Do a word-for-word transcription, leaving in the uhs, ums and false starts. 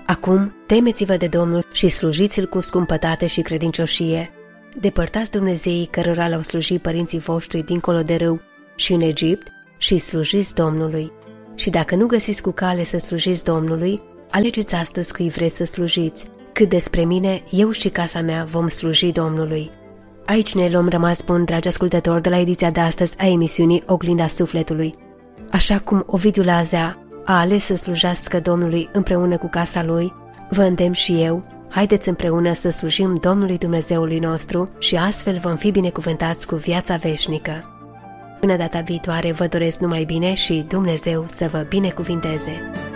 Acum, temeți-vă de Domnul și slujiți-L cu scumpătate și credincioșie. Depărtați Dumnezeii cărora l-au slujit părinții voștri dincolo de râu și în Egipt și slujiți Domnului. Și dacă nu găsiți cu cale să slujiți Domnului, alegeți astăzi cui vreți să slujiți. Cât despre mine, eu și casa mea vom sluji Domnului. Aici ne luăm rămas bun, dragi ascultători, de la ediția de astăzi a emisiunii Oglinda Sufletului. Așa cum Ovidiu Lazea a ales să slujească Domnului împreună cu casa lui, vă îndemn și eu, haideți împreună să slujim Domnului Dumnezeului nostru și astfel vom fi binecuvântați cu viața veșnică. Până data viitoare vă doresc numai bine și Dumnezeu să vă binecuvinteze!